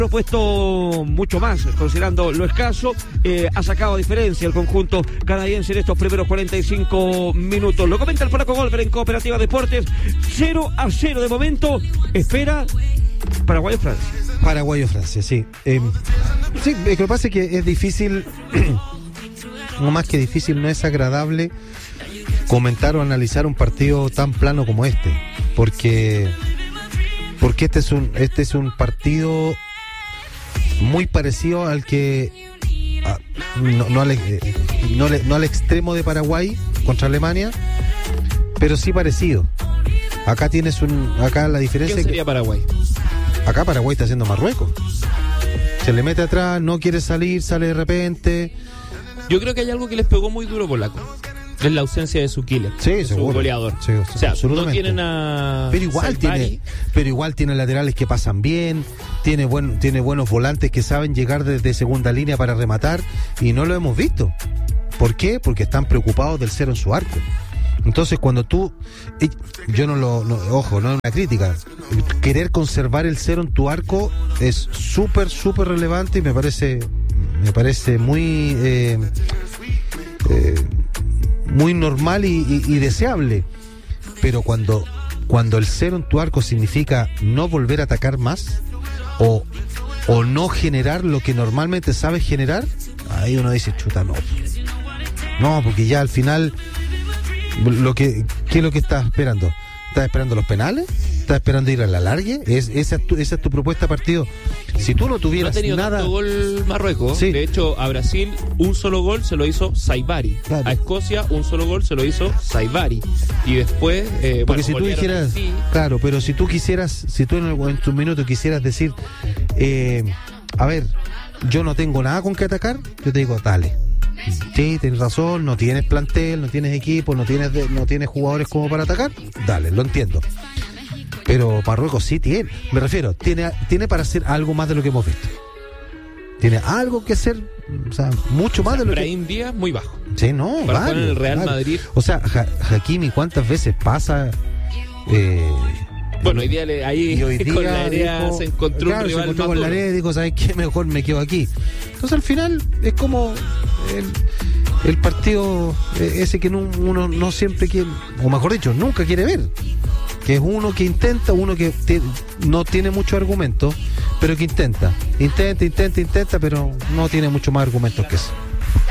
Propuesto mucho más, considerando lo escaso, ha sacado diferencia el conjunto canadiense en estos primeros 45 minutos. Lo comenta el Polaco Golfer en Cooperativa Deportes. 0-0 de momento. Espera Paraguay o Francia. Paraguay o Francia, sí. Sí, lo que pasa es que es difícil, no más que difícil, no es agradable comentar o analizar un partido tan plano como este, porque este es un partido muy parecido al que no al extremo de Paraguay contra Alemania, pero sí parecido. Acá la diferencia. ¿Quién sería Paraguay? Acá Paraguay está haciendo Marruecos. Se le mete atrás, no quiere salir, sale de repente. Yo creo que hay algo que les pegó muy duro, polaco. Es la ausencia de su killer, sí, su seguro. goleador. Sí, o sea, absolutamente. no tienen a Pero igual tiene laterales que pasan bien, tiene buenos volantes que saben llegar desde segunda línea para rematar, y no lo hemos visto. ¿Por qué? Porque están preocupados del cero en su arco. Entonces cuando yo ojo, no es una crítica, querer conservar el cero en tu arco es súper relevante, y me parece muy muy normal y deseable. Pero cuando el cero en tu arco significa no volver a atacar más o no generar lo que normalmente sabes generar, ahí uno dice, chuta, no, porque ya al final ¿qué es lo que estás esperando? ¿Estás esperando los penales? ¿Estás esperando ir a la largue? ¿Esa es tu propuesta de partido? Si tú no tuvieras no ha tenido nada... tanto gol Marruecos. Sí. De hecho, a Brasil un solo gol se lo hizo Saibari. Claro. A Escocia un solo gol se lo hizo Saibari. Y después... porque si tú dijeras... así. Claro, pero si tú en tu minuto quisieras decir, a ver, yo no tengo nada con que atacar, yo te digo, dale. Sí, tienes razón, no tienes plantel, no tienes equipo, no tienes jugadores como para atacar, dale, lo entiendo. Pero Marruecos sí tiene, me refiero, tiene para hacer algo más de lo que hemos visto. Tiene algo que hacer, o sea, mucho más de lo que... Brahim Díaz muy bajo. Sí, no, para jugar en el Real Madrid. O sea, Hakimi, ¿cuántas veces pasa? Bueno, hoy día con la área se encontró un rival con la área y dijo, ¿sabes qué? Mejor me quedo aquí. Entonces al final es como el partido ese que uno no siempre quiere, o mejor dicho, nunca quiere ver. Que es uno que intenta, no tiene mucho argumento, pero que intenta, pero no tiene mucho más argumentos que eso.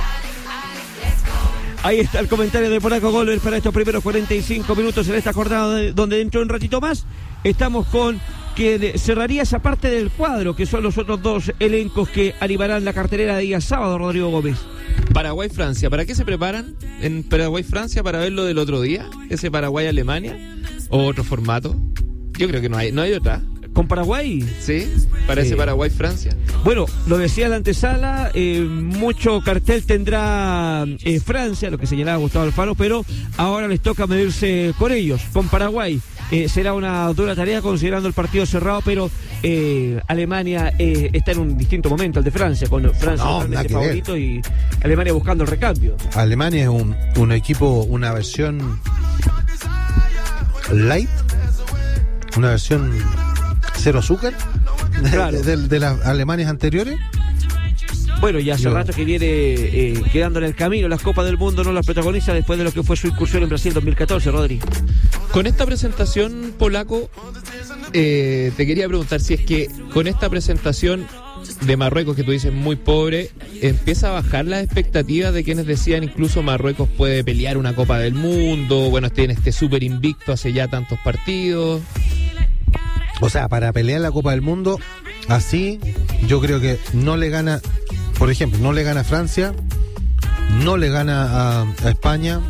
Ahí está el comentario de Polaco Golfer para estos primeros 45 minutos en esta jornada, donde dentro de un ratito más estamos con quien cerraría esa parte del cuadro, que son los otros dos elencos que animarán la cartelera de día sábado, Rodrigo Gómez. Paraguay-Francia, ¿para qué se preparan en Paraguay-Francia? ¿Para ver lo del otro día? ¿Ese Paraguay-Alemania? ¿O otro formato? Yo creo que no hay otra. ¿Con Paraguay? Sí, para ese Paraguay-Francia. Bueno, lo decía en la antesala, mucho cartel tendrá Francia, lo que señalaba Gustavo Alfaro, pero ahora les toca medirse con ellos, con Paraguay. Será una dura tarea considerando el partido cerrado, pero Alemania está en un distinto momento al de Francia, con Francia realmente favorito y Alemania buscando el recambio. Alemania es un equipo, una versión light, una versión cero azúcar, claro, de las Alemanias anteriores. Bueno, ya hace rato que viene quedando en el camino. Las Copas del Mundo no las protagoniza después de lo que fue su incursión en Brasil 2014, Rodri. Con esta presentación, Polaco, te quería preguntar si es que con esta presentación de Marruecos, que tú dices muy pobre, empieza a bajar las expectativas de quienes decían incluso Marruecos puede pelear una Copa del Mundo, bueno, tiene este súper invicto hace ya tantos partidos. O sea, para pelear la Copa del Mundo, así, yo creo que no le gana, por ejemplo, no le gana a Francia, no le gana a España.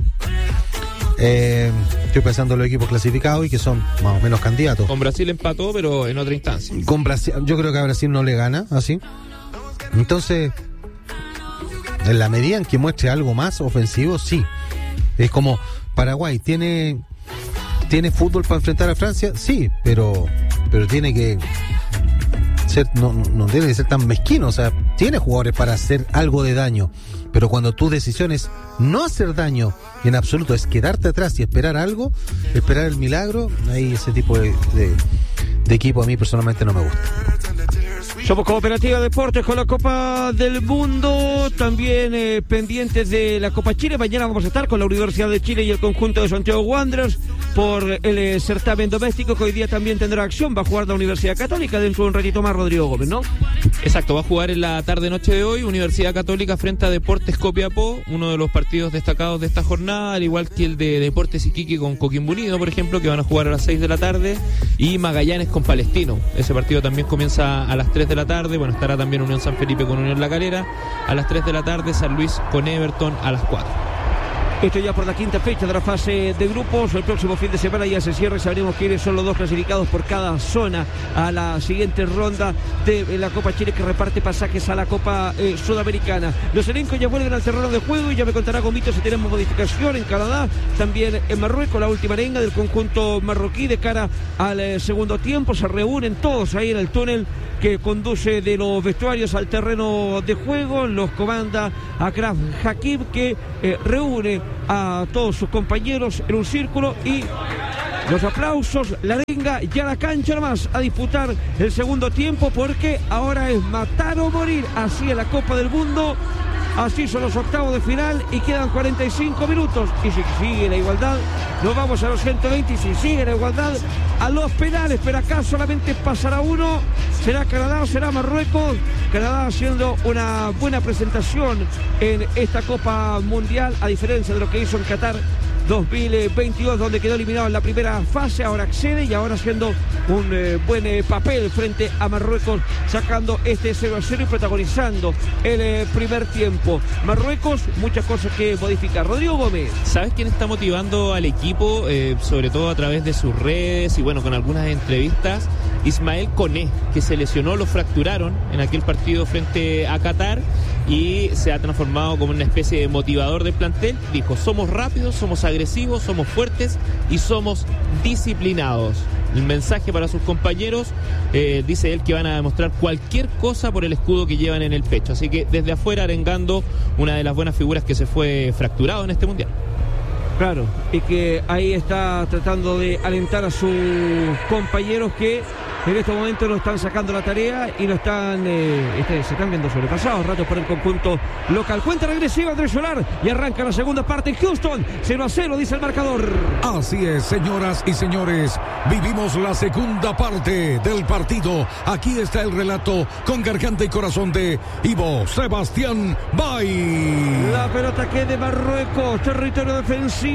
Estoy pensando en los equipos clasificados y que son más o menos candidatos. Con Brasil empató, pero en otra instancia. Con Brasil, yo creo que a Brasil no le gana, así. Entonces, en la medida en que muestre algo más ofensivo, sí. Es como Paraguay, ¿tiene fútbol para enfrentar a Francia? Sí, pero tiene que ser, no tiene que ser tan mezquino. O sea, tiene jugadores para hacer algo de daño, pero cuando tu decisión es no hacer daño en absoluto, es quedarte atrás y esperar algo, esperar el milagro, ahí ese tipo de equipo a mí personalmente no me gusta. Somos Cooperativa Deportes con la Copa del Mundo, también pendientes de la Copa Chile. Mañana vamos a estar con la Universidad de Chile y el conjunto de Santiago Wanderers por el certamen doméstico, que hoy día también tendrá acción. Va a jugar la Universidad Católica dentro de un ratito más, Rodrigo Gómez, ¿no? Exacto, va a jugar en la tarde-noche de hoy Universidad Católica frente a Deportes Copiapó, uno de los partidos destacados de esta jornada, al igual que el de Deportes Iquique con Coquimbo Unido, por ejemplo, que van a jugar a las 6 de la tarde, y Magallanes con Palestino. Ese partido también comienza a las 3 de la tarde. Bueno, estará también Unión San Felipe con Unión La Calera a las 3 de la tarde, San Luis con Everton a las 4. Esto ya por la quinta fecha de la fase de grupos. El próximo fin de semana ya se cierra y sabremos quiénes son los dos clasificados por cada zona a la siguiente ronda de la Copa Chile, que reparte pasajes a la Copa Sudamericana. Los elencos ya vuelven al terreno de juego y ya me contará Gomito si tenemos modificación en Canadá, también en Marruecos. La última arenga del conjunto marroquí de cara al segundo tiempo. Se reúnen todos ahí en el túnel que conduce de los vestuarios al terreno de juego. Los comanda Achraf Hakimi, que reúne a todos sus compañeros en un círculo, y los aplausos, la arenga, ya la cancha nomás a disputar el segundo tiempo, porque ahora es matar o morir. Así es la Copa del Mundo, así son los octavos de final y quedan 45 minutos. Y si sigue la igualdad, nos vamos a los 120, y si sigue la igualdad, a los penales. Pero acá solamente pasará uno. ¿Será Canadá o será Marruecos? Canadá haciendo una buena presentación en esta Copa Mundial, a diferencia de lo que hizo en Qatar 2022, donde quedó eliminado en la primera fase. Ahora accede y ahora haciendo un buen papel frente a Marruecos, sacando este 0-0 y protagonizando el primer tiempo. Marruecos, muchas cosas que modificar. Rodrigo Gómez. ¿Sabes quién está motivando al equipo? Sobre todo a través de sus redes y bueno, con algunas entrevistas. Ismael Koné, que se lesionó, lo fracturaron en aquel partido frente a Qatar y se ha transformado como una especie de motivador del plantel. Dijo: somos rápidos, somos agresivos, somos fuertes y somos disciplinados. El mensaje para sus compañeros, dice él, que van a demostrar cualquier cosa por el escudo que llevan en el pecho. Así que desde afuera arengando una de las buenas figuras que se fue fracturado en este mundial. Claro, y que ahí está tratando de alentar a sus compañeros que en este momento lo están sacando la tarea y lo están se están viendo sobrepasados ratos por el conjunto local. Cuenta regresiva Andrés Solar y arranca la segunda parte en Houston. 0-0 dice el marcador. Así es, señoras y señores, vivimos la segunda parte del partido. Aquí está el relato con garganta y corazón de Ivo Sebastián Bay. La pelota que de Marruecos, territorio defensivo.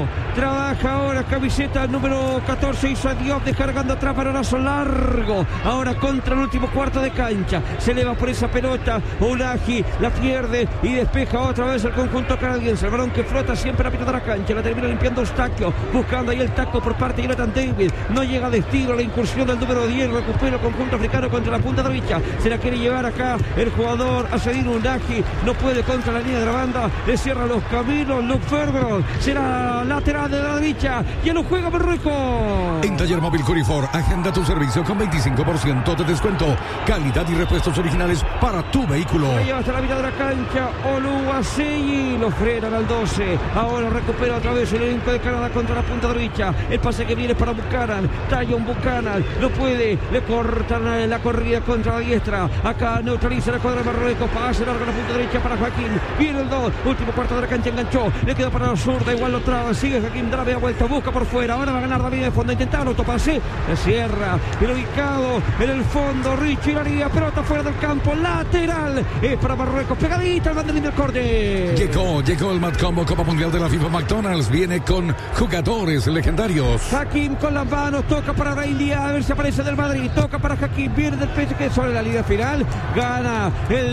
Trabaja ahora camiseta número 14, Issa Diop, descargando atrás, balonazo largo. Ahora contra el último cuarto de cancha. Se eleva por esa pelota. Unagi la pierde y despeja otra vez el conjunto canadiense. El balón que flota siempre a la mitad de la cancha. La termina limpiando Eustaquio, buscando ahí el taco por parte de Jonathan David. No llega de estilo la incursión del número 10. Recupera el conjunto africano contra la punta derecha. Se la quiere llevar acá el jugador Asedin Unagi. No puede contra la línea de la banda. Le cierra los caminos Luke Ferber. Será lateral de la derecha. Ya lo juega Marruecos. En Taller Móvil Curifor, agenda tu servicio con 25% de descuento. Calidad y repuestos originales para tu vehículo. Lo lleva hasta la mitad de la cancha. Oluwaseyi lo frenan al 12. Ahora recupera otra vez el elenco de Canadá contra la punta derecha. El pase que viene para Buchanan. Tayon Buchanan no puede. Le cortan la corrida contra la diestra. Acá neutraliza la cuadra de Marruecos. Pase largo a la punta derecha para Joaquín. Viene el 2. Último cuarto de la cancha, enganchó. Le queda para la zurda. Igual lo traba. Sigue Joaquín de la media vuelta. Busca por fuera. Ahora va a ganar la línea de fondo. Intentaron autopase. Le cierra. El ubicado en el fondo. Richie Laría. Pelota fuera del campo. Lateral. Es para Marruecos. Pegadita al banderín del córner. Llegó el Mad Combo Copa Mundial de la FIFA. McDonald's viene con jugadores legendarios. Hakim con las manos. Toca para Railia. A ver si aparece del Madrid. Toca para Hakim. Viene del PSG sobre la línea final. Gana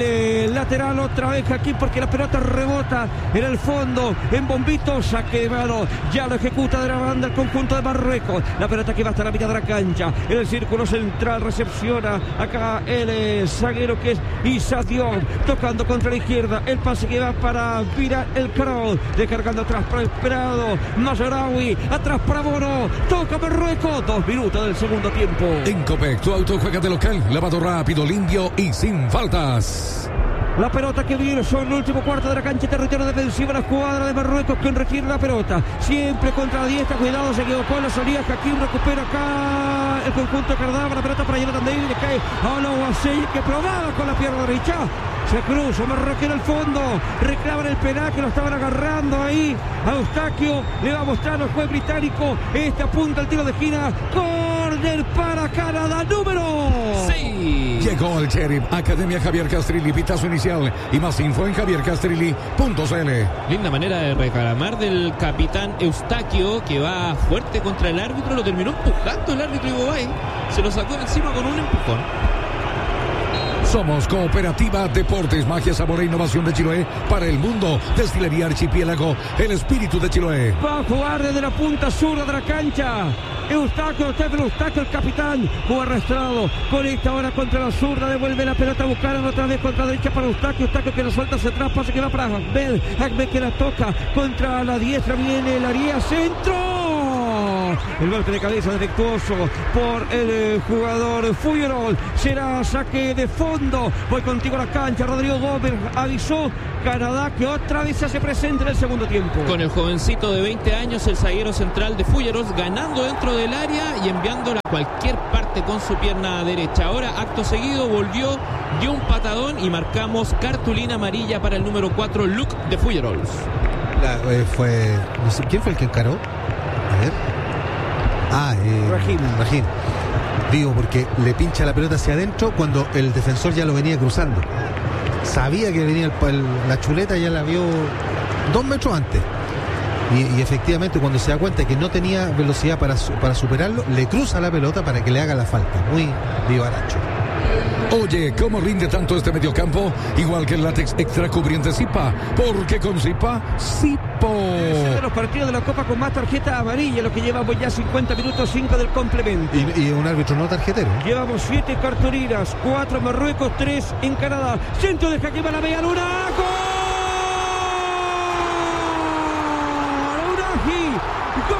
el lateral otra vez Hakim, porque la pelota rebota en el fondo. En bombito. Saque de mano. Ya lo ejecuta de la banda el conjunto de Marruecos. La pelota que va hasta la mitad de la cancha. En el círculo central recepciona acá el zaguero que es Issa Diop. Tocando contra la izquierda. El pase que va para Vira el Cross. Descargando atrás para Esperado. Mazraoui. Atrás para Bono. Toca Marruecos. 2 minutos del segundo tiempo. En Copec, tu auto juega de local. Lavado rápido, limpio y sin faltas. La pelota que viene sobre el último cuarto de la cancha, territorio defensivo, la escuadra de Marruecos que retiene la pelota. Siempre contra la diestra, cuidado, se equivocó la salida. Hakim recupera acá el conjunto Cardaba, la pelota para Jonathan David, le cae a Olawasei que probaba con la pierna derecha. Se cruza Marroquín al fondo, reclaman el penal que lo estaban agarrando ahí. A Eustaquio le va a mostrar al juez británico. Este apunta el tiro de esquina. Córner para Canadá, número 6. Llegó el Sheriff Academia Javier Castrilli, pitazo inicial y más info en javiercastrilli.cl. Linda manera de reclamar del capitán Eustaquio, que va fuerte contra el árbitro, lo terminó empujando el árbitro Ibobay, se lo sacó de encima con un empujón. Somos Cooperativa Deportes, magia, sabor e innovación de Chiloé para el mundo. Destilería Archipiélago, el espíritu de Chiloé. Va a jugar desde la punta sur de la cancha. Eustaquio, el capitán, fue arrastrado. Conecta ahora contra la zurda, devuelve la pelota a buscar otra vez contra la derecha para Eustaquio que la suelta hacia atrás, pase que va para Ahmed que la toca contra la diestra, viene el área, centro. El golpe de cabeza defectuoso por el jugador Fuyerol. Será saque de fondo. Voy contigo a la cancha. Rodrigo Gómez avisó. Canadá que otra vez se hace presente en el segundo tiempo. Con el jovencito de 20 años, el zaguero central de Fuyerol, ganando dentro del área y enviándola a cualquier parte con su pierna derecha. Ahora, acto seguido, volvió, dio un patadón y marcamos cartulina amarilla para el número 4, Luke de Fuyerol. No sé, ¿quién fue el que encaró? A ver. Rahim. Digo, porque le pincha la pelota hacia adentro cuando el defensor ya lo venía cruzando. Sabía que venía la chuleta, ya la vio 2 metros antes. Y efectivamente, cuando se da cuenta que no tenía velocidad para superarlo, le cruza la pelota para que le haga la falta. Muy vivaracho. Oye, ¿cómo rinde tanto este mediocampo? Igual que el látex extra cubriente Zipa. Porque con Zipa, Zipo. Es de los partidos de la Copa con más tarjeta amarilla, lo que llevamos ya 50 minutos, 5 del complemento. Y un árbitro no tarjetero. Llevamos 7 cartulinas, 4 en Marruecos, 3 en Canadá. Centro de Hakim a la media luna. ¡Gol! ¡Gol!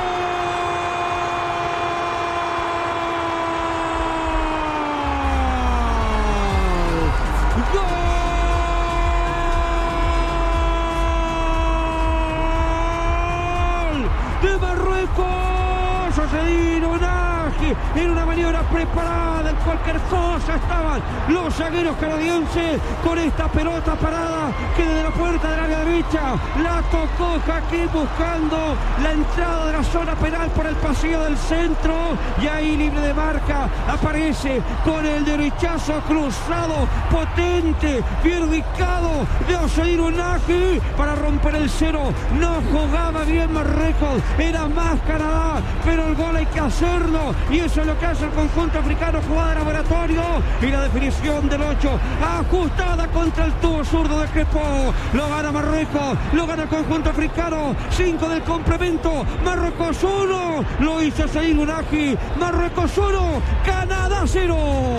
De Marruecos, Sedino Nagy, en una maniobra preparada, en cualquier cosa estaban los zagueros canadienses con esta pelota parada que desde la puerta del área derecha la tocó Hakim buscando la entrada de la zona penal por el pasillo del centro, y ahí libre de marca aparece con el derechazo cruzado potente, bien ubicado de Sedino Nagy para romper el cero. No jugaba bien Marruecos, era más Canadá, pero el gol hay que hacerlo, y eso es lo que hace el conjunto africano. Jugada de laboratorio y la definición del 8 ajustada contra el tubo zurdo de Crepó. Lo gana Marruecos, lo gana el conjunto africano. 5 del complemento, Marruecos 1, lo hizo Sedino Nagy. Marruecos 1, Canadá 0.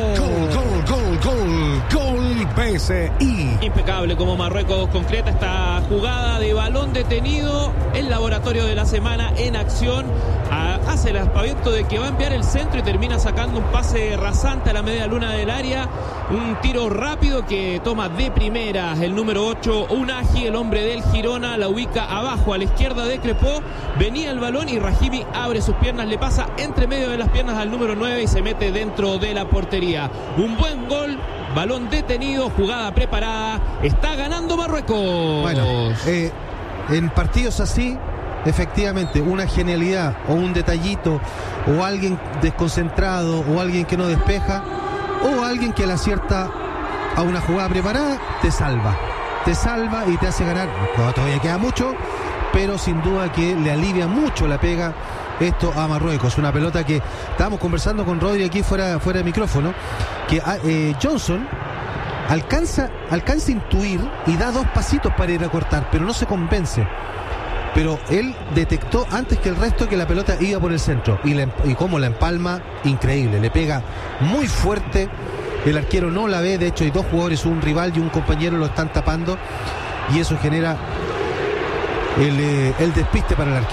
Gol PSI. Impecable como Marruecos concreta esta jugada de balón detenido. El laboratorio de la semana en acción. Hace el aspaviento de que va a enviar el centro y termina sacando un pase rasante a la media luna del área. Un tiro rápido que toma de primera el número 8, Unagi, el hombre del Girona, la ubica abajo a la izquierda de Crepó. Venía el balón y Rahimi abre sus piernas, le pasa entre medio de las piernas al número 9 y se mete dentro de la portería. Un buen gol, balón detenido, jugada preparada. Está ganando Marruecos. Bueno, en partidos así, efectivamente, una genialidad o un detallito o alguien desconcentrado o alguien que no despeja o alguien que le acierta a una jugada preparada te salva y te hace ganar. Todavía queda mucho, pero sin duda que le alivia mucho la pega esto a Marruecos. Una pelota que estábamos conversando con Rodri aquí fuera de micrófono, que Johnson alcanza a intuir y da 2 pasitos para ir a cortar, pero no se convence. Pero él detectó antes que el resto que la pelota iba por el centro y como la empalma, increíble, le pega muy fuerte. El arquero no la ve, de hecho hay 2 jugadores, un rival y un compañero lo están tapando, y eso genera el despiste para el arquero.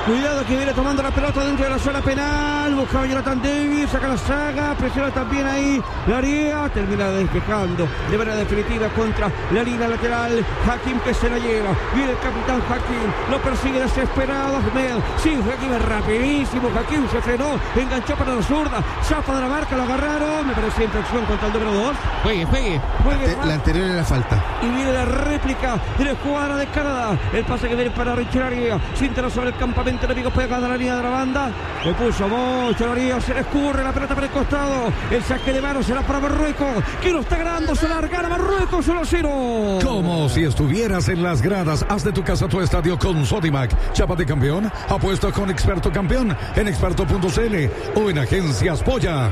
Cuidado que viene tomando la pelota dentro de la zona penal. Buscaba Jonathan Davis, saca la saga, presiona también ahí Laría, termina despejando de manera definitiva contra la línea lateral. Hakim que se la lleva, viene el capitán Hakim, lo persigue desesperado Ahmed. Sí, Hakim es rapidísimo, Hakim se frenó, enganchó para la zurda, zafa de la marca, lo agarraron, me parecía infracción contra el número 2. Juegue. La anterior era falta. Y viene la réplica de la escuadra de Canadá. El pase que viene para Richard Laría. Cintra sobre el campamento enemigo, pega a la línea de la banda. Le puso mucho Laría, se le escurre la pelota por el costado. El saque de mano será para Marruecos, que lo está ganando, se larga a Marruecos 1-0. Como si estuvieras en las gradas, haz de tu casa tu estadio con Sodimac. Chapa de campeón, apuesta con Experto Campeón en experto.cl o en Agencias Polla.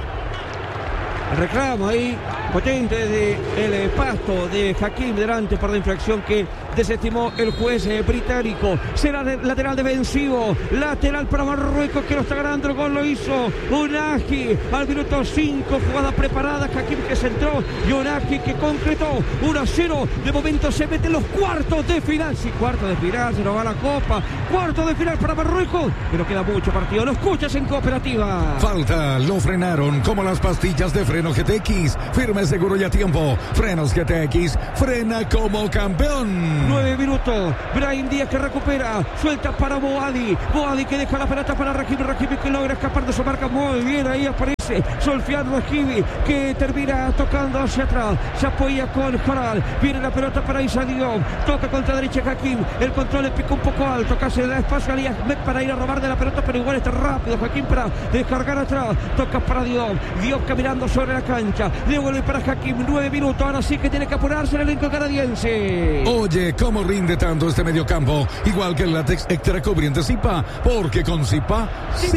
El reclamo ahí potente desde el pasto de Hakim delante por la infracción que desestimó el juez británico. Será lateral defensivo, lateral para Marruecos, que lo está ganando. El gol lo hizo Unagi al minuto 5, jugada preparada, Hakim que centró y Unagi que concretó 1-0. De momento se mete en los cuartos de final. Sí, cuartos de final, se nos va la copa. Cuartos de final para Marruecos, pero queda mucho partido. Lo escuchas en Cooperativa. Falta, lo frenaron como las pastillas de freno GTX. Firme, seguro y a tiempo. Frenos GTX, frena como campeón. 9 minutos, Brahim Díaz que recupera, suelta para Boadi que deja la pelota para Rahimi que logra escapar de su marca muy bien, ahí aparece Solfian Rahimi que termina tocando hacia atrás, se apoya con Joral, viene la pelota para Issa Diop, toca contra derecha Hakim, el control le pica un poco alto, casi le da espacio a Ahmed para ir a robar de la pelota, pero igual está rápido Hakim para descargar atrás, toca para Diop caminando sobre la cancha, devuelve para Hakim, 9 minutos, ahora sí que tiene que apurarse el elenco canadiense. Oye, ¿cómo rinde tanto este mediocampo? Igual que el látex extra cubriente Zipa, porque con Zipa,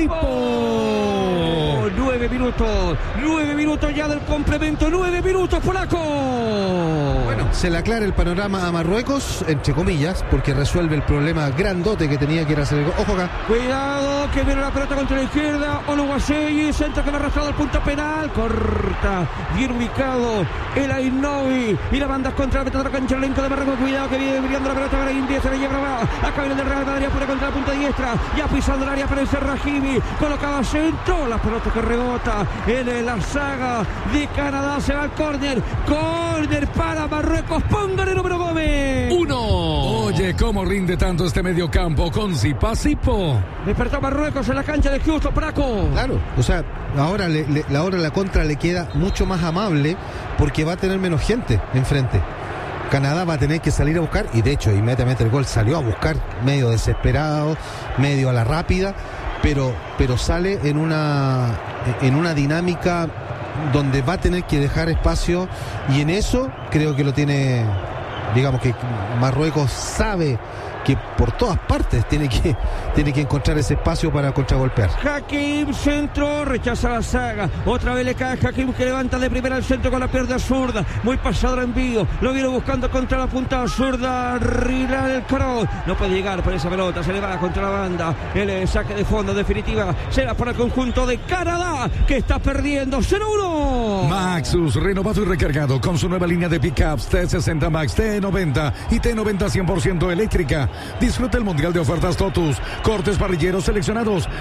Zipo. 9 minutos ya del complemento, 9 minutos, polaco. Bueno, se le aclara el panorama a Marruecos, entre comillas, porque resuelve el problema grandote que tenía que ir a hacer el gol. Ojo acá. Cuidado, que viene la pelota contra la izquierda. Oluwaseyi, centro que va arrastrado al punto penal. Corta, bien ubicado el Ainoui. Y la banda contra la meta de la cancha, el elenco de Marruecos. Cuidado que viene brillando la pelota para India, se la lleva abajo. Acá viene el Real Madrid, pone contra la punta diestra. Ya pisando el área, aparece Rahimi. Colocaba centro, la pelota que rebota en la saga de Canadá. Se va al córner. Córner para Marruecos. Póngale número Gómez. 1. Oye, ¿cómo rinde tanto este mediocampo con Zipa, Zipo? Despertó Marruecos en la cancha de Houston, Praco. Claro, o sea, ahora la contra le queda mucho más amable porque va a tener menos gente enfrente. Canadá va a tener que salir a buscar, y de hecho inmediatamente el gol salió a buscar, medio desesperado, medio a la rápida, pero sale en una dinámica donde va a tener que dejar espacio, y en eso creo que lo tiene, digamos que Marruecos sabe que por todas partes tiene que encontrar ese espacio para contragolpear. Hakim, centro, rechaza la saga, otra vez le cae Hakim, que levanta de primera al centro con la pierna zurda, muy pasado el envío, lo viene buscando contra la punta zurda, Rilal el Cross, no puede llegar por esa pelota, se le va contra la banda, el saque de fondo definitiva será para el conjunto de Canadá, que está perdiendo 0-1. Maxus, renovado y recargado con su nueva línea de pickups T60 Max, T90 y T90 100% eléctrica. Disfruta el Mundial de Ofertas Totus. Cortes parrilleros seleccionados,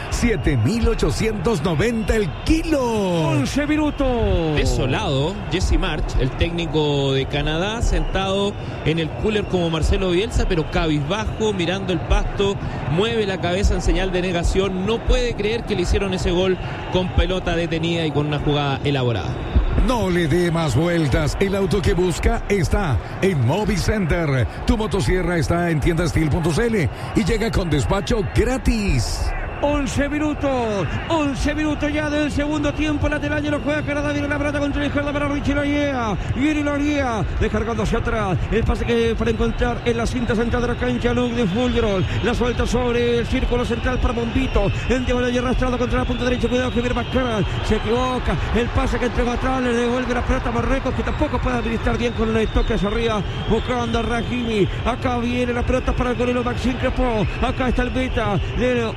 7,890 el kilo. 11 minutos. Desolado, Jesse March, el técnico de Canadá, sentado en el cooler como Marcelo Bielsa, pero cabizbajo, mirando el pasto, mueve la cabeza en señal de negación. No puede creer que le hicieron ese gol con pelota detenida y con una jugada elaborada. No le dé más vueltas. El auto que busca está en Movicenter. Tu motosierra está en tiendastil.cl y llega con despacho gratis. 11 minutos ya del segundo tiempo. Lateral ya lo juega Canadá, viene la pelota contra la izquierda para Richie Laryea, viene Laryea descargando hacia atrás, el pase que para encontrar en la cinta central de la cancha Luke de Fulgerol, la suelta sobre el círculo central para Bombito, el diablo ya arrastrado contra la punta derecha, cuidado que viene Mascara, se equivoca, el pase que entrega atrás, le devuelve la pelota a Marruecos, que tampoco puede administrar bien con el toque hacia arriba, buscando a Rahimi. Acá viene la pelota para el golero Maxime Crepeau, acá está el beta de Orlando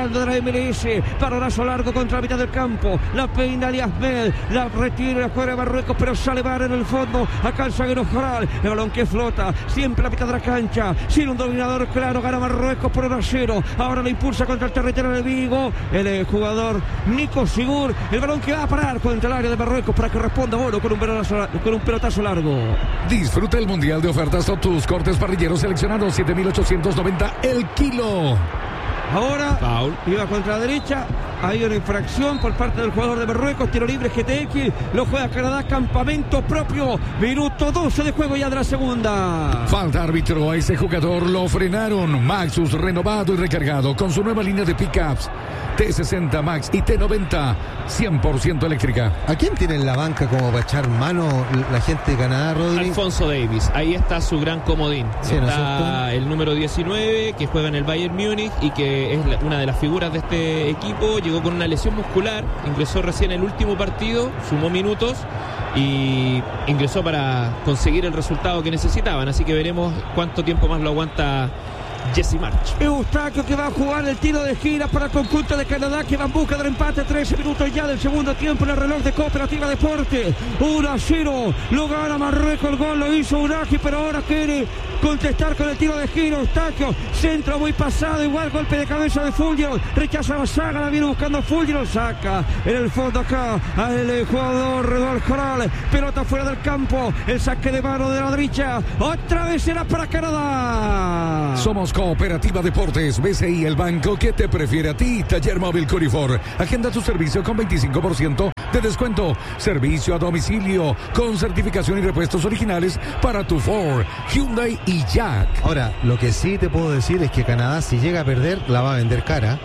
grande de la MLS. Balonazo largo contra la mitad del campo. La peina de Ahmed. La retira la cuadra de Marruecos, pero sale Var en el fondo. Acá el zaguero Jaral. El balón que flota. Siempre a la mitad de la cancha. Sin un dominador claro. Gana Marruecos por 1-0. Ahora lo impulsa contra el territorio de Vigo. El jugador Nico Sigur. El balón que va a parar contra el área de Marruecos para que responda Bono con un pelotazo largo. Disfruta el mundial de ofertas Totus. Cortes parrilleros seleccionados 7.890 el kilo. Ahora Foul. iba contra la derecha. Hay una infracción por parte del jugador de Marruecos. Tiro libre GTX. Lo juega Canadá. Campamento propio. Minuto 12 de juego ya de la segunda. Falta árbitro. A ese jugador lo frenaron. Maxus renovado y recargado con su nueva línea de pickups T60 Max y T90 100% eléctrica. ¿A quién tiene en la banca como para echar mano la gente de Canadá, Rodri? Alfonso Davies, ahí está su gran comodín. Sí, ¿no es está el número 19 que juega en el Bayern Múnich y que es una de las figuras de este equipo. Llegó con una lesión muscular, ingresó recién el último partido, sumó minutos y ingresó para conseguir el resultado que necesitaban. Así que veremos cuánto tiempo más lo aguanta Jesse March. Eustaquio que va a jugar el tiro de gira para el conjunto de Canadá, que va en busca del empate. 13 minutos ya del segundo tiempo en el reloj de Cooperativa Deporte. 1-0, lo gana Marruecos. El gol lo hizo Unagi, pero ahora quiere contestar con el tiro de gira. Eustaquio, centro muy pasado, igual golpe de cabeza de Fulgero, rechaza la saga, la viene buscando Fulgero, saca en el fondo acá al jugador Redolf Coral. Pelota fuera del campo, el saque de mano de la derecha, otra vez será para Canadá. Somos Cooperativa Deportes, BCI, el banco que te prefiere a ti. Taller Móvil Corifor. Agenda tu servicio con 25% de descuento. Servicio a domicilio con certificación y repuestos originales para tu Ford, Hyundai y Jack. Ahora, lo que sí te puedo decir es que Canadá, si llega a perder, la va a vender cara.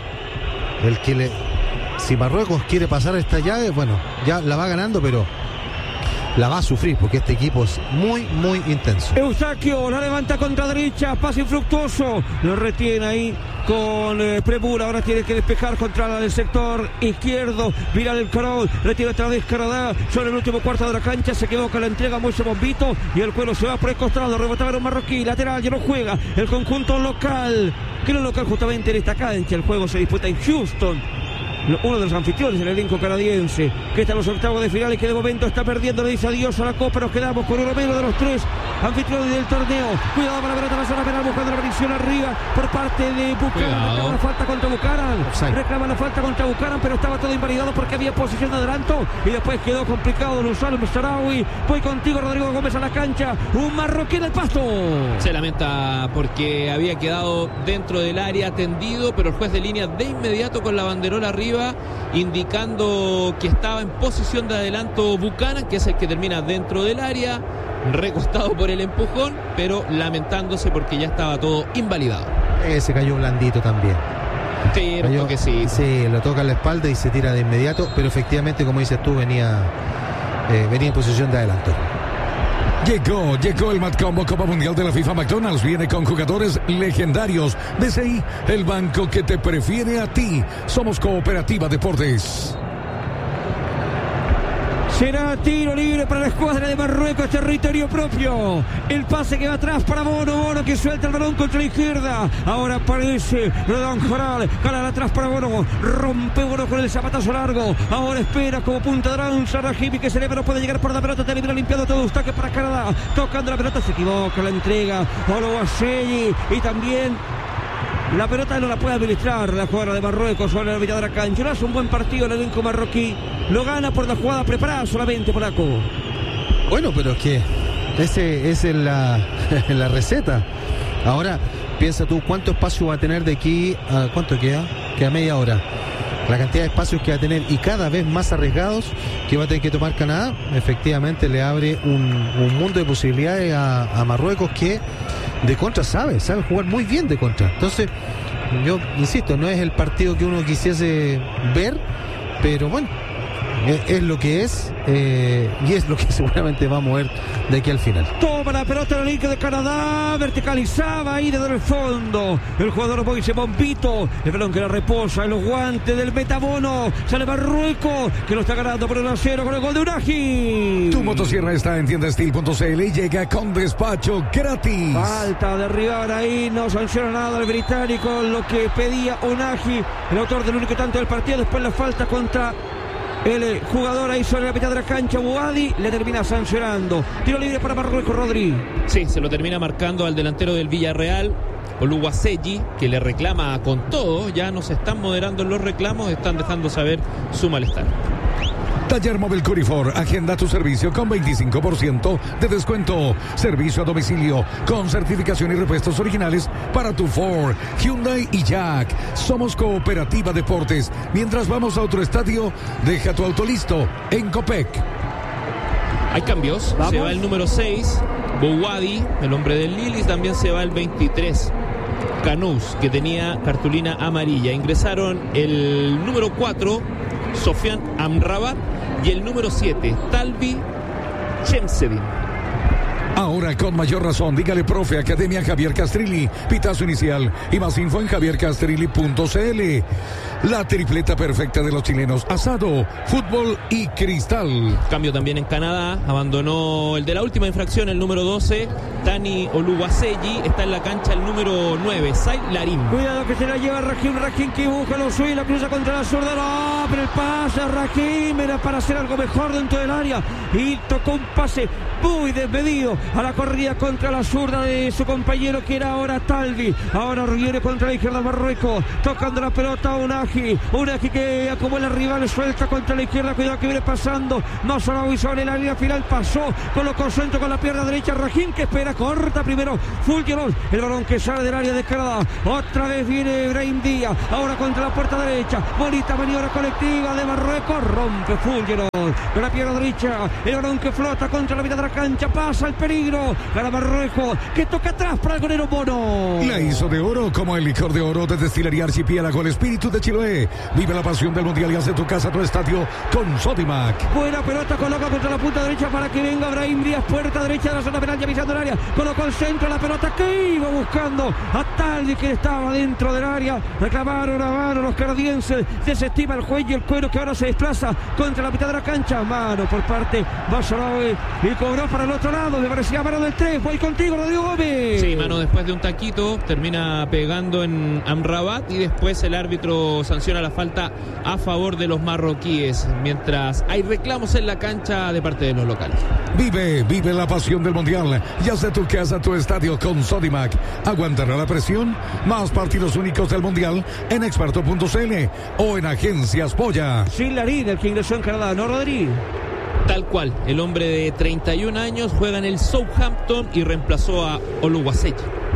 Si Marruecos quiere pasar esta llave, bueno, ya la va ganando, pero la va a sufrir porque este equipo es muy, muy intenso. Eustaquio la levanta contra derecha, pase infructuoso, lo retiene ahí con premura. Ahora tiene que despejar contra el sector izquierdo. Viral el Carol, retira otra vez Canadá sobre el último cuarto de la cancha. Se quedó con la entrega Moise Bombito y el cuero se va por el costado. Rebotaba un marroquí, lateral, ya no juega el conjunto local. Que no local justamente en esta cancha. El juego se disputa en Houston. Uno de los anfitriones del elenco canadiense, que está en los octavos de final y que de momento está perdiendo. Le dice adiós a la Copa. Nos quedamos con uno menos de los tres anfitriones del torneo. Cuidado para la pelota en la zona penal, buscando la bendición arriba por parte de Buchanan. Reclama la falta contra Buchanan. Reclama la falta contra Buchanan, pero estaba todo invalidado porque había posición de adelanto y después quedó complicado Luzal Mestarawi. Voy contigo, Rodrigo Gómez, a la cancha. Un marroquí en el pasto. Se lamenta porque había quedado dentro del área tendido, pero el juez de línea de inmediato con la banderola arriba, indicando que estaba en posición de adelanto Buchanan, que es el que termina dentro del área, recostado por el empujón, pero lamentándose porque ya estaba todo invalidado. Se cayó blandito también. Sí, Cayó, que sí. Sí, lo toca en la espalda y se tira de inmediato, pero efectivamente, como dices tú, venía en posición de adelanto. Llegó el Matcombo Copa Mundial de la FIFA. McDonald's viene con jugadores legendarios. BCI, el banco que te prefiere a ti. Somos Cooperativa Deportes. Será tiro libre para la escuadra de Marruecos, territorio propio. El pase que va atrás para Bono que suelta el balón contra la izquierda. Ahora aparece Rodón Joral, calar atrás para Bono. Rompe Bono con el zapatazo largo. Ahora espera como punta de lanza Rahimi, que se le no puede llegar por la pelota. Termina limpiando todo Eustaquio para Canadá. Tocando la pelota, se equivoca la entrega. Oloaselli y también la pelota no la puede administrar la jugadora de Marruecos sobre la mitad de la cancha. No hace un buen partido el elenco marroquí. Lo gana por la jugada preparada solamente, polaco. Bueno, pero es que esa es la receta. Ahora, piensa tú, ¿cuánto espacio va a tener de aquí a cuánto queda? Queda media hora. La cantidad de espacios que va a tener y cada vez más arriesgados que va a tener que tomar Canadá, efectivamente le abre un mundo de posibilidades a Marruecos, que de contra sabe jugar muy bien de contra. Entonces, yo insisto, no es el partido que uno quisiese ver, pero bueno, es lo que es, y es lo que seguramente va a mover de aquí al final. Toma la pelota en el link de Canadá, verticalizaba ahí desde el fondo el jugador Moise Bombito, el balón que la reposa en los guantes del Metabono, sale Marruecos que lo está ganando por 1-0 con el gol de Unagi. Tu motosierra está en tiendastil.cl y llega con despacho gratis. Falta derribar ahí, no sanciona nada el británico, lo que pedía Unagi, el autor del único tanto del partido. Después la falta contra el jugador ahí sobre la mitad de la cancha, Bouadi, le termina sancionando. Tiro libre para Marruecos, Rodri. Sí, se lo termina marcando al delantero del Villarreal, Oluwaseyi, que le reclama con todo. Ya no se están moderando en los reclamos, están dejando saber su malestar. Taller Móvil Curifor, agenda tu servicio con 25% de descuento. Servicio a domicilio con certificación y repuestos originales para tu Ford, Hyundai y Jack. Somos Cooperativa Deportes. Mientras vamos a otro estadio, deja tu auto listo en Copec. Hay cambios. ¿Vamos? Se va el número 6, Bouadi, el hombre del Lilis. También se va el 23, Canous, que tenía cartulina amarilla. Ingresaron el número 4, Sofian Amrabat, y el número 7, Talbi Chemsedin. Ahora con mayor razón, dígale profe Academia Javier Castrilli, pitazo inicial y más info en javiercastrilli.cl. La tripleta perfecta de los chilenos: asado, fútbol y cristal. Cambio también en Canadá, abandonó el de la última infracción, el número 12, Tani Oluwaseyi. Está en la cancha el número 9, Said Larim. Cuidado que se la lleva Rahim que busca lo suyo, la cruza contra la zurda. No, pero el pase a Rahim era para hacer algo mejor dentro del área y tocó un pase muy desmedido a la corrida contra la zurda de su compañero, que era ahora Talbi. Ahora viene contra la izquierda Marruecos, tocando la pelota a Unagi que acumula el rival, suelta contra la izquierda. Cuidado que viene pasando Mazaraoui sobre la línea final, pasó, colocó centro con la pierna derecha. Rahim que espera, corta primero Fulgeron, el balón que sale del área de Canadá. Otra vez viene Brahim Díaz, ahora contra la puerta derecha, bonita maniobra colectiva de Marruecos, rompe Fulgeron con la pierna derecha, el balón que flota contra la mitad de la cancha, pasa el peligro, gana Marruecos, que toca atrás para el golero Bono. La hizo de oro como el licor de oro de Destilería Archipiélago, el espíritu de Chiloé. Vive la pasión del mundial y hace tu casa, tu estadio con Sodimac. Buena pelota, coloca contra la punta derecha para que venga Brahim Díaz, puerta derecha de la zona penal, ya pisando el área, colocó el centro, la pelota que iba buscando a Talbi, que estaba dentro del área. Reclamaron a mano los canadienses, desestima el juez y el cuero, que ahora se desplaza contra la mitad de la cancha. Mano por parte Mazaraoui y cobró para el otro lado, me parecía mano del 3. Voy contigo, Rodrigo Gómez. Sí, mano después de un taquito, termina pegando en Amrabat y después el árbitro sanciona la falta a favor de los marroquíes, mientras hay reclamos en la cancha de parte de los locales. Vive la pasión del mundial y haz de tu casa, tu estadio con Sodimac. Aguantará la presión. Más partidos únicos del mundial en experto.cl o en Agencias Polla. Sin Larín, el que ingresó en Canadá, ¿no, Rodri? Tal cual, el hombre de 31 años juega en el Southampton y reemplazó a Oluwaseyi.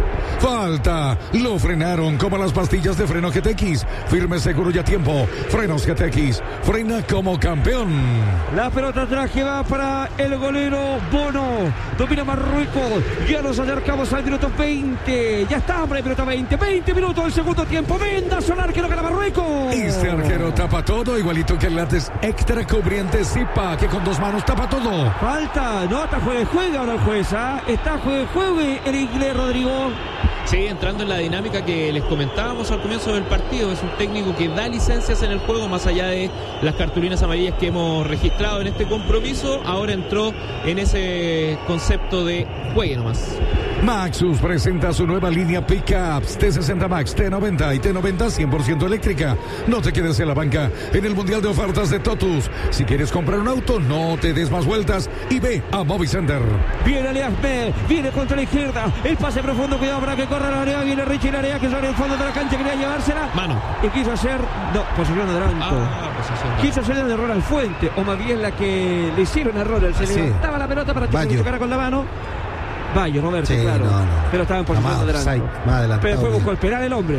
Falta, lo frenaron como las pastillas de freno GTX. Firme, seguro y a tiempo. Frenos GTX, frena como campeón. La pelota atrás que va para el golero Bono. Domina Marruecos. Ya nos acercamos al minuto 20. Ya está, hombre, minuto 20. 20 minutos del segundo tiempo. Venda Solar, que lo gana Marruecos. Este arquero tapa todo, igualito que el látex extra cubriente Zipa, que con dos manos tapa todo. Falta, no, está juega ahora el juez, ¿ah? Está juegue el inglés, Rodrigo. Sí, entrando en la dinámica que les comentábamos al comienzo del partido, es un técnico que da licencias en el juego más allá de las cartulinas amarillas que hemos registrado en este compromiso. Ahora entró en ese concepto de juegue nomás. Maxus presenta su nueva línea Pickups T60 Max, T90 y T90 100% eléctrica. No te quedes en la banca en el Mundial de Ofertas de Totus. Si quieres comprar un auto, no te des más vueltas y ve a Movicenter. Viene Aliasmed, viene contra la izquierda, el pase profundo, cuidado para que corra la área, viene Richie la área que sobre el fondo de la cancha, quería llevársela. Mano. Y quiso hacer, no, posición de adelanto. Quiso hacer el error al Fuente, o más bien la que le hicieron error, se Sí. levantaba la pelota para que se tocara con la mano. Bayo, Roberto, Sí, claro. no. Pero estaba en posición de adelanto. Más adelantado. Pero fue buscó esperar el hombre.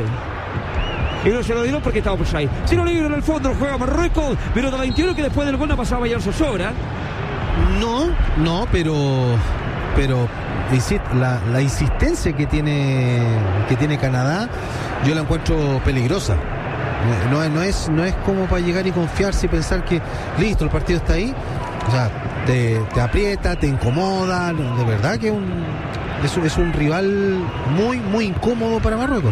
Y no se lo dieron porque estaba offside. Si no libre en el fondo, juega Marruecos. Minuto 21, que después del gol no pasaba Bayern Sosora. No, pero la insistencia que tiene Canadá, yo la encuentro peligrosa. No es como para llegar y confiarse y pensar que listo, el partido está ahí. O sea, te aprieta, te incomoda. De verdad que es un rival muy, muy incómodo para Marruecos.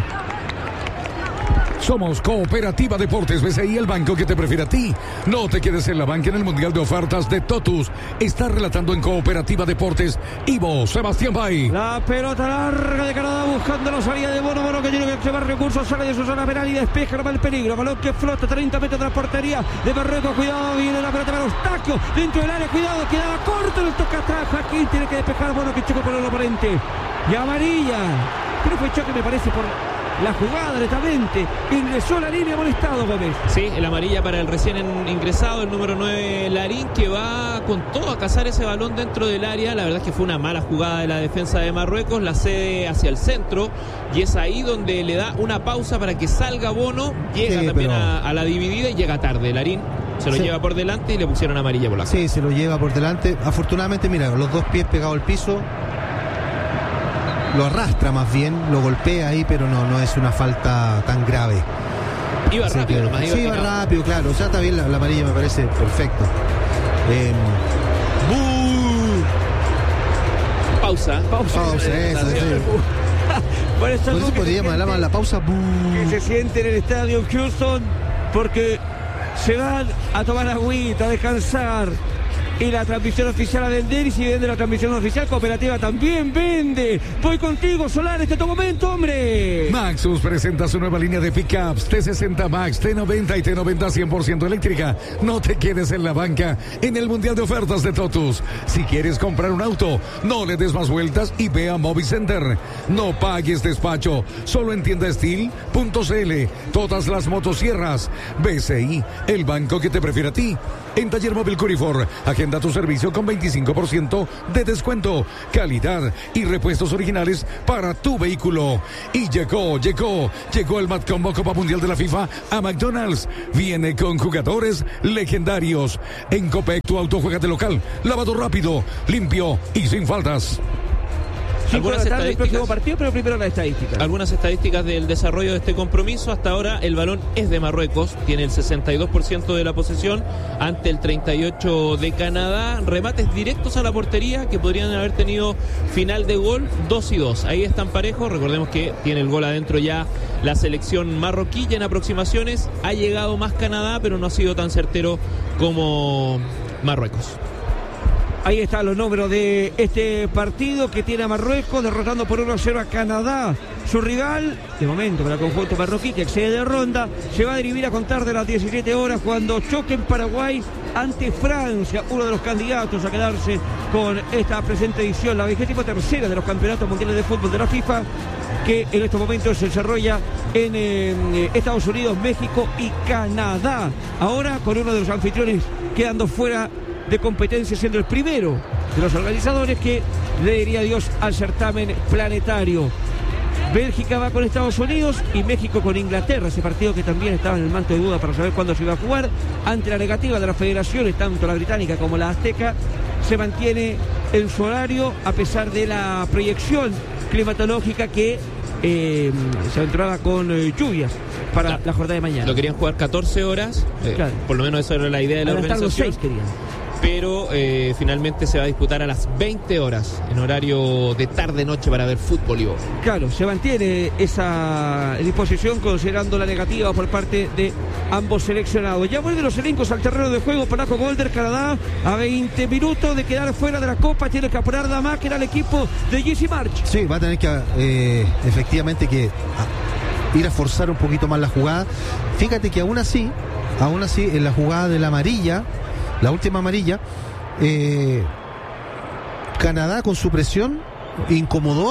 Somos Cooperativa Deportes BCI, el banco que te prefiere a ti. No te quedes en la banca en el Mundial de Ofertas de Totus. Está relatando en Cooperativa Deportes Ivo Sebastián Bay. La pelota larga de Canadá buscando la salida de Bono que tiene que llevar recursos, sale de su zona penal y despeja el peligro. Balón que flota 30 metros de la portería de Marruecos. Cuidado, viene la pelota para Eustaquio dentro del área. Cuidado, quedaba corto, le toca atrás. Joaquín tiene que despejar Bono, que chocó con el oponente. Y amarilla. Pero fue choque, me parece, por la jugada netamente. Ingresó la línea, molestado Gómez. Sí, el amarilla para el recién ingresado, el número 9 Larín, que va con todo a cazar ese balón dentro del área. La verdad es que fue una mala jugada de la defensa de Marruecos, la cede hacia el centro y es ahí donde le da una pausa para que salga Bono. Llega también a la dividida y llega tarde. Larín se lo lleva por delante y le pusieron amarilla por la Sí, se lo lleva por delante. Afortunadamente, mira, los dos pies pegados al piso. Lo arrastra más bien, lo golpea ahí, pero no es una falta tan grave. Iba rápido, nomás. Iba rápido, claro. O sea, está bien la amarilla, me parece perfecto. Pausa, eso. Por eso podría llamar la pausa. Que se siente en el estadio en Houston, porque se van a tomar agüita, a descansar. Y la transmisión oficial a vender, y si vende la transmisión oficial, Cooperativa también vende. Voy contigo, Solar, este es tu momento, hombre. Maxus presenta su nueva línea de pickups T60 Max, T90 y T90 100% eléctrica. No te quedes en la banca en el Mundial de Ofertas de Totus. Si quieres comprar un auto, no le des más vueltas y ve a Movicenter. No pagues despacho, solo en tiendastil.cl. Todas las motosierras. BCI, el banco que te prefiere a ti. En Taller Móvil Curifor, agenda tu servicio con 25% de descuento, calidad y repuestos originales para tu vehículo. Y llegó el Mad Combo Copa Mundial de la FIFA a McDonald's. Viene con jugadores legendarios. En Copec tu auto juega de local, lavado rápido, limpio y sin faltas. Algunas estadísticas del próximo partido, pero primero las estadísticas. Algunas estadísticas del desarrollo de este compromiso. Hasta ahora el balón es de Marruecos, tiene el 62% de la posesión ante el 38% de Canadá. Remates directos a la portería que podrían haber tenido final de gol, 2-2. Ahí están parejos. Recordemos que tiene el gol adentro ya la selección marroquí. En aproximaciones ha llegado más Canadá, pero no ha sido tan certero como Marruecos. Ahí están los números de este partido que tiene a Marruecos derrotando por 1-0 a Canadá. Su rival, de momento para el conjunto marroquí, que excede de ronda, se va a dirimir a contar de las 17 horas cuando choque en Paraguay ante Francia, uno de los candidatos a quedarse con esta presente edición, la 23ª de los campeonatos mundiales de fútbol de la FIFA, que en estos momentos se desarrolla en Estados Unidos, México y Canadá. Ahora con uno de los anfitriones quedando fuera de competencia, siendo el primero de los organizadores que le diría adiós al certamen planetario. Bélgica va con Estados Unidos y México con Inglaterra, ese partido que también estaba en el manto de duda para saber cuándo se iba a jugar. Ante la negativa de las federaciones, tanto la británica como la azteca, se mantiene en su horario a pesar de la proyección climatológica que se aventuraba con lluvias para la jornada de mañana. Lo querían jugar 14 horas, claro. Por lo menos esa era la idea de la organización. Los 6 querían. Pero finalmente se va a disputar a las 20 horas en horario de tarde-noche para ver fútbol. Y claro, se mantiene esa disposición considerando la negativa por parte de ambos seleccionados. Ya vuelven los elencos al terreno de juego. Polaco Golder, Canadá, a 20 minutos de quedar fuera de la Copa, tiene que apurar más que era el equipo de Jesse March. Sí, va a tener que efectivamente que ir a forzar un poquito más la jugada. Fíjate que aún así en la jugada de la amarilla, la última amarilla, Canadá con su presión incomodó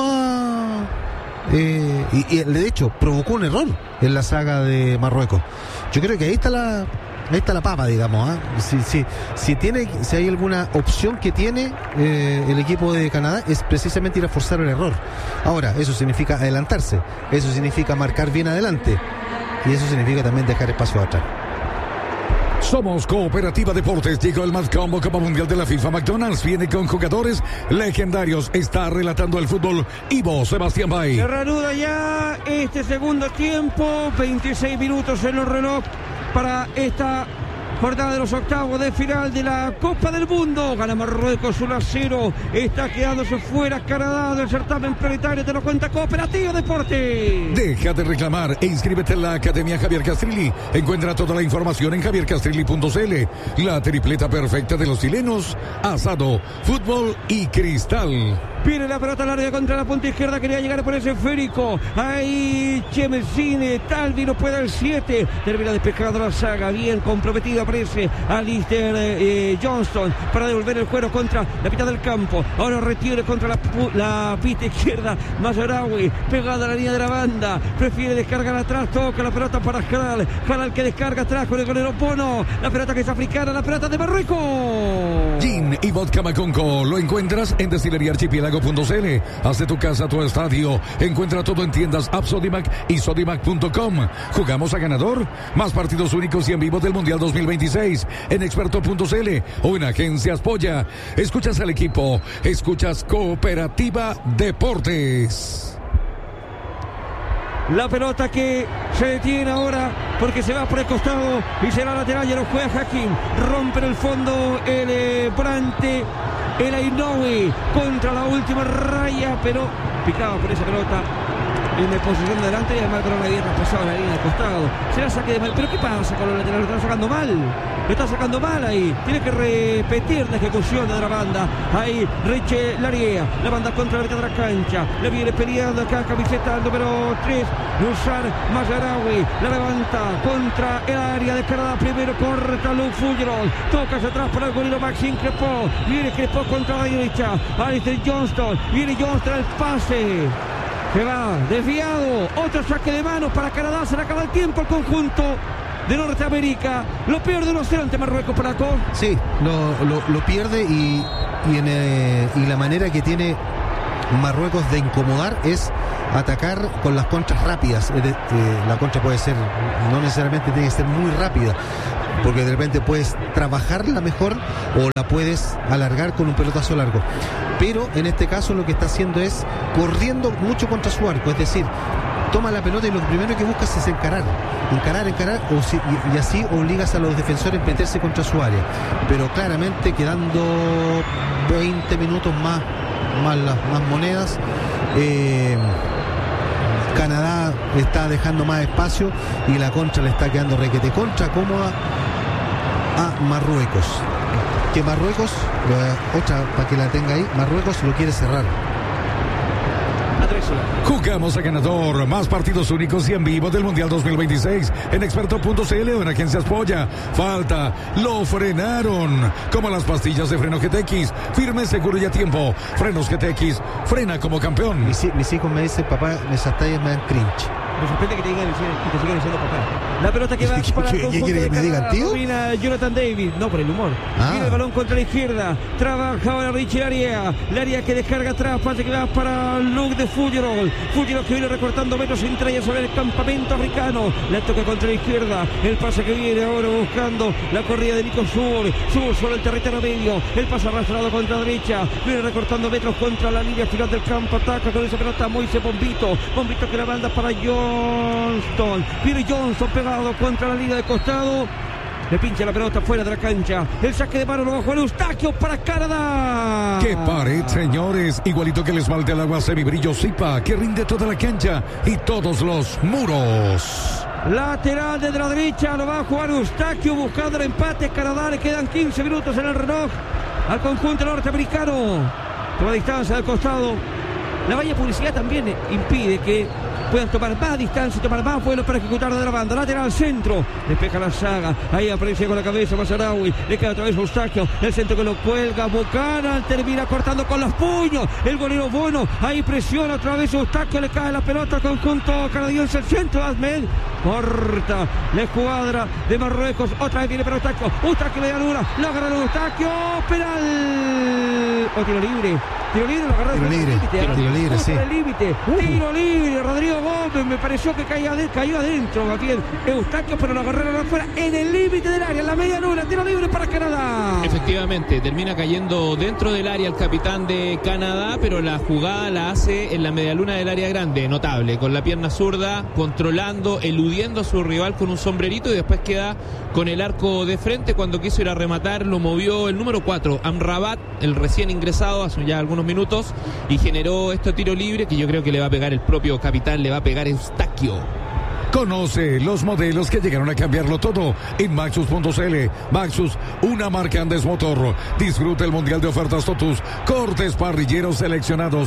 y de hecho provocó un error en la saga de Marruecos. Yo creo que ahí está la papa, digamos, ¿eh? Si hay alguna opción que tiene el equipo de Canadá, es precisamente ir a forzar el error. Ahora, eso significa adelantarse, eso significa marcar bien adelante y eso significa también dejar espacio atrás. Somos Cooperativa Deportes. Llegó el más combo Copa Mundial de la FIFA. McDonald's viene con jugadores legendarios. Está relatando el fútbol Ivo Sebastián Bay. Se reanuda ya este segundo tiempo. 26 minutos en el reloj para esta jornada de los octavos de final de la Copa del Mundo. Gana Marruecos 1-0. Está quedándose fuera Canadá del certamen prioritario. Te lo cuenta Cooperativa Deportes. Deja de reclamar e inscríbete en la Academia Javier Castrilli. Encuentra toda la información en javiercastrilli.cl. La tripleta perfecta de los chilenos: asado, fútbol y cristal. Viene la pelota larga contra la punta izquierda. Quería llegar por ese esférico. Ahí Chemesine. Talvi no puede el 7. Termina despejando la saga. Bien comprometido aparece Alistair Johnston para devolver el juego contra la mitad del campo. Ahora retiene contra la pista izquierda. Mazarawi pegado a la línea de la banda. Prefiere descargar atrás. Toca la pelota para Jalal. Jalal que descarga atrás con el golero Bono. La pelota que es africana. La pelota de Marruecos. Gin y vodka Maconco. Lo encuentras en Destilería Archipiélago.cl. Haz de tu casa tu estadio. Encuentra todo en tiendas App Sodimac y Sodimac.com. Jugamos a ganador. Más partidos únicos y en vivo del Mundial 2026 en experto.cl o en Agencias Polla. Escuchas al equipo. Escuchas Cooperativa Deportes. La pelota que se detiene ahora porque se va por el costado y será lateral. Ya lo juega Hakim. Rompe en el fondo el volante. El Ainoui contra la última raya, pero picaba por esa pelota en posición de delante y además con la había traspasado la línea de costado. Se la saque de mal. ¿Pero qué pasa con los laterales? Lo está sacando mal. Lo está sacando mal ahí. Tiene que repetir la ejecución de la banda. Ahí Riche Laria. La banda contra la mitad de la cancha. Le viene peleando acá camiseta número 3. Nusar Mazarawi. La levanta contra el área de Canadá. Primero corta Luke Fulgeron. Toca hacia atrás para el golero Maxime Crepó. Viene Crepó contra la derecha. Alistair Johnston. Viene Johnston al pase. Se va desviado. Otro saque de manos para Canadá. Se le acaba el tiempo al conjunto de Norteamérica. Lo pierde 1-0 ante Marruecos, Polaco. Sí, lo pierde y la manera que tiene Marruecos de incomodar es atacar con las contras rápidas. La contra puede ser, no necesariamente tiene que ser muy rápida, porque de repente puedes trabajarla mejor o la puedes alargar con un pelotazo largo. Pero en este caso lo que está haciendo es corriendo mucho contra su arco, es decir, toma la pelota y lo primero que buscas es encarar, y así obligas a los defensores a meterse contra su área. Pero claramente quedando 20 minutos más monedas, Canadá está dejando más espacio y la contra le está quedando requete contra cómoda a Marruecos. Que Marruecos, otra para que la tenga ahí, Marruecos lo quiere cerrar. Jugamos a ganador. Más partidos únicos y en vivo del Mundial 2026 en experto.cl o en Agencias Polla. Falta. Lo frenaron. Como las pastillas de freno GTX. Firme, seguro y a tiempo. Frenos GTX. Frena como campeón. Mis hijos me dicen, papá, esas tallas me dan cringe. Me sorprende que te sigan diciendo papá. La pelota que va para el conjunto ¿Quiere que me digan tío? Domina Jonathan David. No, por el humor. Viene el balón contra la izquierda. Trabaja ahora Richie Laria que descarga atrás. Pase que va para Luke de Fulgeron. Fulgeron que viene recortando metros. Entra ya sobre el campamento africano. Le toca contra la izquierda. El pase que viene ahora buscando la corrida de Nico Sur. Sur sobre el territorio medio. El pase arrastrado contra la derecha. Viene recortando metros contra la línea final del campo. Ataca con esa pelota Moise Bombito. Bombito que la manda para Johnston. Viene Johnston pegado contra la línea de costado. Le pincha la pelota fuera de la cancha. El saque de mano lo bajó el Eustaquio para Canadá. ¡Qué pared, señores! Igualito que el esmalte al agua semibrillo Zipa, que rinde toda la cancha y todos los muros. Lateral desde la derecha, lo va a jugar Eustaquio buscando el empate. Canadá, le quedan 15 minutos en el reloj al conjunto norteamericano. Toma distancia del costado. La valla publicidad también impide que puedan tomar más distancia, tomar más vuelos para ejecutar de la banda. Lateral centro, despeja la saga. Ahí aparece con la cabeza Mazarawi. Le queda otra vez Eustaquio. El centro que lo cuelga. Buchanan termina cortando con los puños. El golero Bono. Ahí presiona otra vez Eustaquio. Le cae la pelota al conjunto canadiense. El centro Ahmed. corta la escuadra de Marruecos. Otra vez viene para Eustaquio. Eustaquio media luna. Lo agarraron Eustaquio. Penal. O tiro libre. Tiro libre, lo agarraron. Tiro libre, sí. Tiro libre. Rodrigo Gómez. Me pareció que cayó adentro. Más bien Eustaquio, pero lo agarraron afuera. En el límite del área. En la media luna. Tiro libre para Canadá. Efectivamente, termina cayendo dentro del área el capitán de Canadá, pero la jugada la hace en la medialuna del área grande, notable, con la pierna zurda, controlando, eludiendo a su rival con un sombrerito y después queda con el arco de frente. Cuando quiso ir a rematar, lo movió el número 4, Amrabat, el recién ingresado hace ya algunos minutos, y generó este tiro libre que yo creo que le va a pegar el propio capitán, le va a pegar Eustaquio. Conoce los modelos que llegaron a cambiarlo todo en Maxus.cl. Maxus, una marca Andes Motor. Disfruta el mundial de ofertas Totus. Cortes parrilleros seleccionados,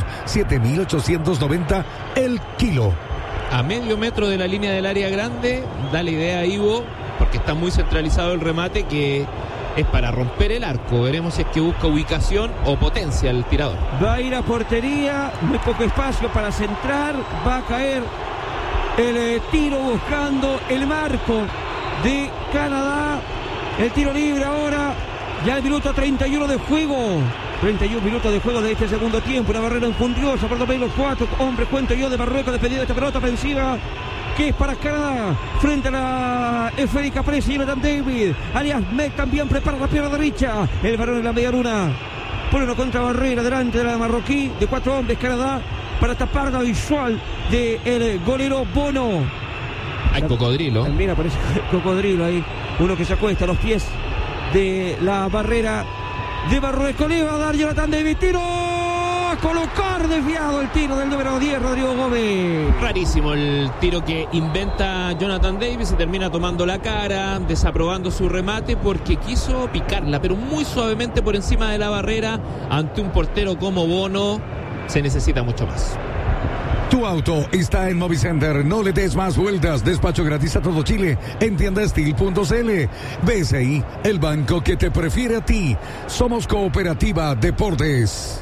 7,890 el kilo. A medio metro de la línea del área grande, da la idea a Ivo, porque está muy centralizado el remate, que es para romper el arco. Veremos si es que busca ubicación o potencia el tirador. Va a ir a portería, muy poco espacio para centrar, va a caer el tiro buscando el marco de Canadá. El tiro libre ahora, ya el minuto 31 de juego. 31 minutos de juego de este segundo tiempo. Una barrera infundiosa por los 4 hombres, cuento yo, de Marruecos, defendiendo esta pelota ofensiva que es para Canadá. Frente a la esférica presa Jonathan David. Alias Meg también prepara la pierna derecha. El varón en la media luna. Pone una contrabarrera delante de la marroquí de 4 hombres Canadá, para tapar la visual del golero Bono. Hay cocodrilo. Mira, parece cocodrilo ahí. Uno que se acuesta a los pies de la barrera de Marruecos. Le va a dar Jonathan David. Tiro a colocar, desviado el tiro del número 10, Rodrigo Gómez. Rarísimo el tiro que inventa Jonathan Davis. Se termina tomando la cara, desaprobando su remate porque quiso picarla, pero muy suavemente por encima de la barrera. Ante un portero como Bono se necesita mucho más. Tu auto está en Movicenter. No le des más vueltas. Despacho gratis a todo Chile en tiendastil.cl. BCI, el banco que te prefiere a ti. Somos Cooperativa Deportes.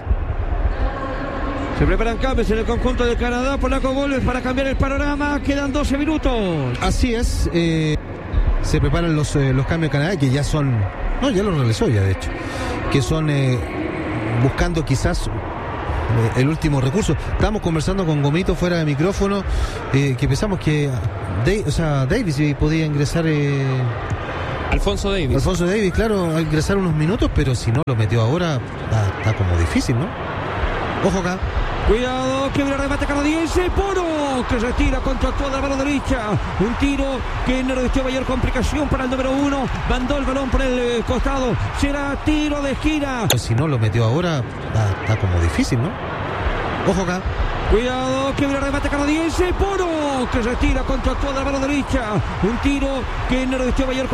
Se preparan cambios en el conjunto de Canadá. Polaco Gómez para cambiar el panorama. Quedan 12 minutos. Así es. Se preparan los cambios de Canadá, que ya son... No, ya lo realizó ya, de hecho. Que son buscando quizás el último recurso. Estábamos conversando con Gomito fuera de micrófono, que pensamos que Davis podía ingresar. Alfonso Davis, claro, a ingresar unos minutos, pero si no lo metió ahora, está como difícil, ¿no? Ojo acá. Cuidado, que viene el remate canadiense. Bono, que retira contra toda la mano derecha. Un tiro que no resistió mayor complicación para el número 1. Mandó el balón por el costado. Será tiro de esquina. Si no lo metió ahora, está como difícil, ¿no? Ojo acá. Cuidado, que viene el remate canadiense. Bono, que retira contra toda la mano derecha. Un tiro que no resistió mayor complicación.